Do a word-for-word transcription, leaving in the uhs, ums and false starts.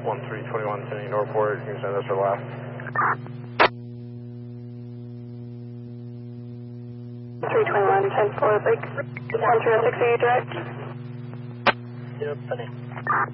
one three two one, sending Northport. You can send us our last. three twenty-one, ten four, break. one three oh six, are you direct? Yep, funny.